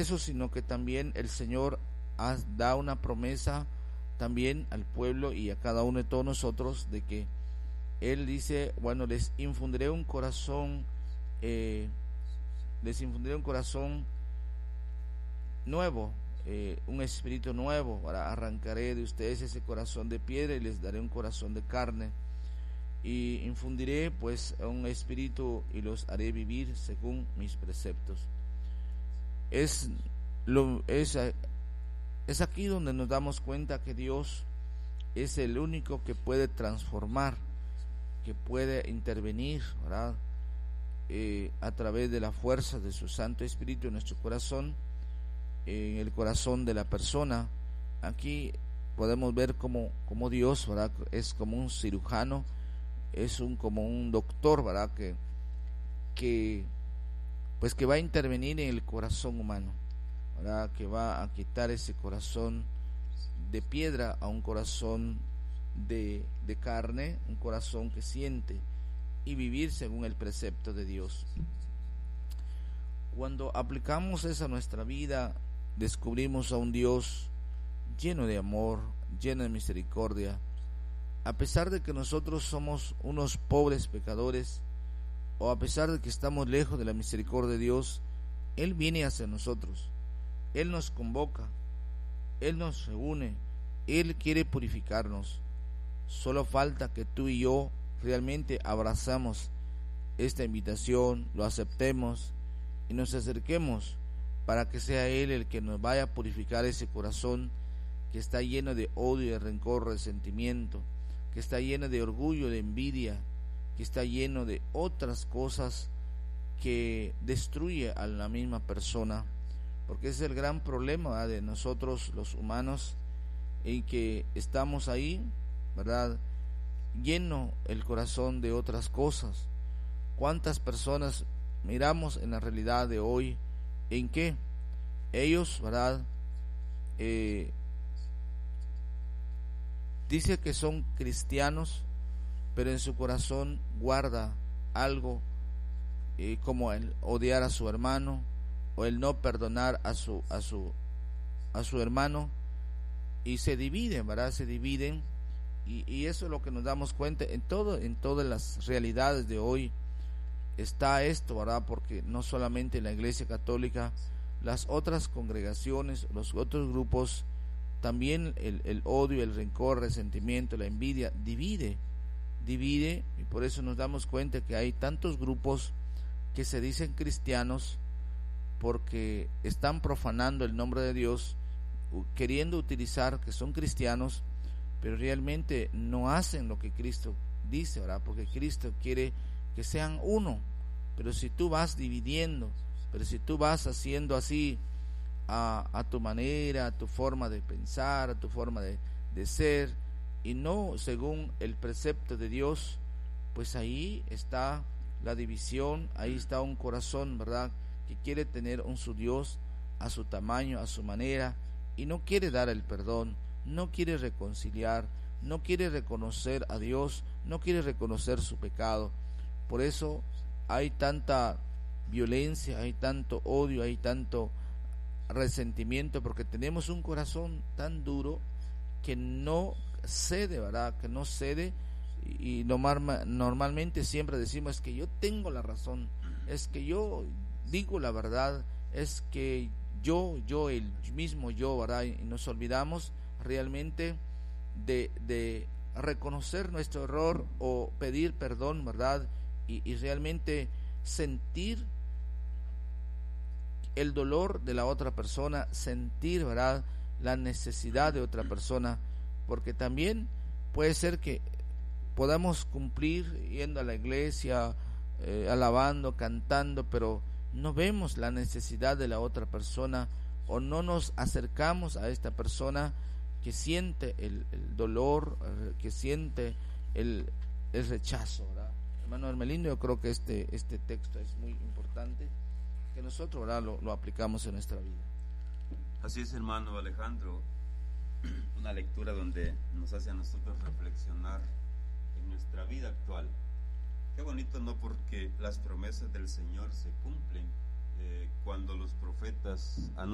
eso, sino que también el Señor da una promesa también al pueblo y a cada uno de todos nosotros, de que Él dice, bueno, les infundiré un corazón nuevo, un espíritu nuevo. Ahora arrancaré de ustedes ese corazón de piedra y les daré un corazón de carne, y infundiré pues un espíritu y los haré vivir según mis preceptos. Es aquí donde nos damos cuenta que Dios es el único que puede transformar, que puede intervenir, ¿verdad? A través de la fuerza de su Santo Espíritu en nuestro corazón, en el corazón de la persona. Aquí podemos ver como Dios, ¿verdad?, es como un cirujano, es como un doctor, ¿verdad?, que va a intervenir en el corazón humano, ¿verdad?, que va a quitar ese corazón de piedra a un corazón de carne, un corazón que siente, y vivir según el precepto de Dios. Cuando aplicamos eso a nuestra vida, descubrimos a un Dios lleno de amor, lleno de misericordia. A pesar de que nosotros somos unos pobres pecadores, o a pesar de que estamos lejos de la misericordia de Dios, Él viene hacia nosotros, Él nos convoca, Él nos reúne, Él quiere purificarnos. Solo falta que tú y yo realmente abrazamos esta invitación, lo aceptemos y nos acerquemos para que sea Él el que nos vaya a purificar ese corazón que está lleno de odio, de rencor, resentimiento, que está lleno de orgullo, de envidia, que está lleno de otras cosas que destruye a la misma persona, porque ese es el gran problema, ¿verdad?, de nosotros los humanos, en que estamos ahí, ¿verdad?, lleno el corazón de otras cosas. ¿Cuántas personas miramos en la realidad de hoy en que ellos, ¿verdad?, dice que son cristianos, pero en su corazón guarda algo, como el odiar a su hermano, o el no perdonar a su hermano, y se dividen, ¿verdad? Se dividen, y eso es lo que nos damos cuenta en todas las realidades de hoy. Está esto, ¿verdad? Porque no solamente en la Iglesia Católica, las otras congregaciones, los otros grupos, también el odio, el rencor, el resentimiento, la envidia divide, y por eso nos damos cuenta que hay tantos grupos que se dicen cristianos, porque están profanando el nombre de Dios, queriendo utilizar que son cristianos, pero realmente no hacen lo que Cristo dice, ¿verdad? Porque Cristo quiere que sean uno. Pero si tú vas dividiendo, pero si tú vas haciendo así a tu manera, a tu forma de pensar, a tu forma de ser, y no según el precepto de Dios, pues ahí está la división, ahí está un corazón, ¿verdad?, que quiere tener un su Dios a su tamaño, a su manera, y no quiere dar el perdón, no quiere reconciliar, no quiere reconocer a Dios, no quiere reconocer su pecado. Por eso hay tanta violencia, hay tanto odio, hay tanto resentimiento, porque tenemos un corazón tan duro que no cede, ¿verdad?, que no cede, y normalmente siempre decimos: es que yo tengo la razón, es que yo digo la verdad, es que yo el mismo yo, ¿verdad? Y nos olvidamos realmente de reconocer nuestro error o pedir perdón, ¿verdad? Y realmente sentir el dolor de la otra persona, sentir, ¿verdad?, la necesidad de otra persona, porque también puede ser que podamos cumplir yendo a la iglesia, alabando, cantando, pero no vemos la necesidad de la otra persona, o no nos acercamos a esta persona que siente el dolor, que siente el rechazo, ¿verdad? Hermano Hermelindo, yo creo que este texto es muy importante, que nosotros, ¿verdad?, lo aplicamos en nuestra vida. Así es, hermano Alejandro, una lectura donde nos hace a nosotros reflexionar en nuestra vida actual. Qué bonito, ¿no? Porque las promesas del Señor se cumplen cuando los profetas anuncian